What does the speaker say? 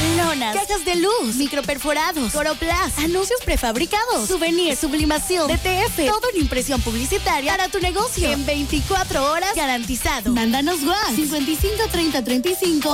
lonas, cajas de luz, microperforados, coroplast, anuncios prefabricados, souvenirs, sublimación, DTF, todo en impresión publicitaria para tu negocio en 24 horas garantizado. Mándanos WhatsApp 55 30 35